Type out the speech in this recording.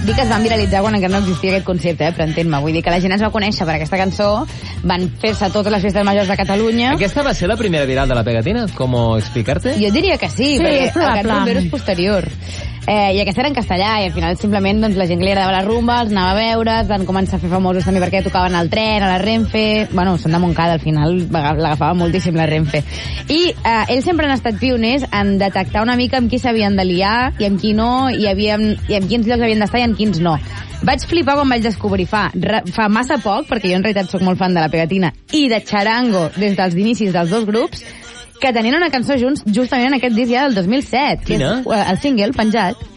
Dic que es van viralitzar quan encara no existia aquest concepte, però entén-me. Vull dir que la gent es va conèixer per aquesta cançó, van fer-se totes les festes majors de Catalunya. Aquesta va ser la primera viral de la pegatina? ¿Cómo explicarte? Jo diria que sí, perquè el Gat Rumbero és posterior. I aquesta era en castellà, i al final simplement doncs, la gent que li agradava la rumba, els anava a veure, es van començar a fer famosos també perquè tocaven al tren, a la Renfe. Bueno, són de Montcada, al final l'agafava moltíssim la Renfe. I ells sempre han estat pioners en detectar una mica amb qui s'havien de liar i amb qui no, i en quins llocs havien d'estar i en quins no. Vaig flipar quan vaig descobrir fa massa poc, perquè jo en realitat sóc molt fan de la pegatina i de Charango des dels inicis dels dos grups, que tenien una cançó junts justament en aquest disc ja del 2007. Quina? El single penjat.